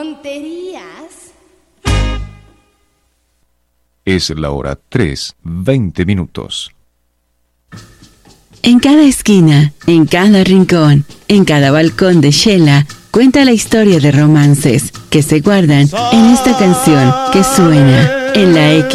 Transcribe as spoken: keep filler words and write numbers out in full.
tonterías. Es la hora tres, veinte minutos. En cada esquina, en cada rincón, en cada balcón de Shela, cuenta la historia de romances que se guardan en esta canción que suena en la X.